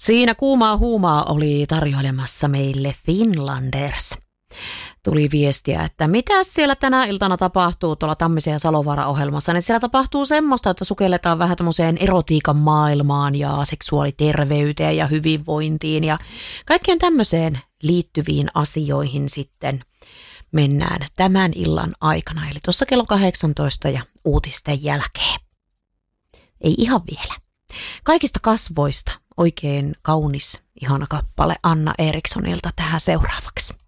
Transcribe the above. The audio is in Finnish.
Siinä kuumaa huumaa oli tarjoilemassa meille Finlanders. Tuli viestiä, että mitä siellä tänä iltana tapahtuu tuolla Tammisen ja Salovaara-ohjelmassa. Niin siellä tapahtuu semmoista, että sukelletaan vähän tämmöiseen erotiikan maailmaan ja seksuaaliterveyteen ja hyvinvointiin ja kaikkeen tämmöiseen liittyviin asioihin sitten mennään tämän illan aikana. Eli tuossa kello 18 ja uutisten jälkeen. Ei ihan vielä. Kaikista kasvoista oikein kaunis, ihana kappale Anna Erikssonilta tähän seuraavaksi.